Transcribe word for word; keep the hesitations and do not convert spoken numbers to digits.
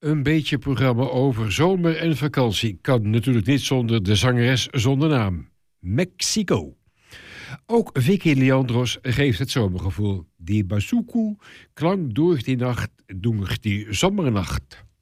Een beetje programma over zomer en vakantie kan natuurlijk niet zonder de zangeres zonder naam. Mexico. Ook Vicky Leandros geeft het zomergevoel. Die bazooku klank door die nacht, door die zomernacht.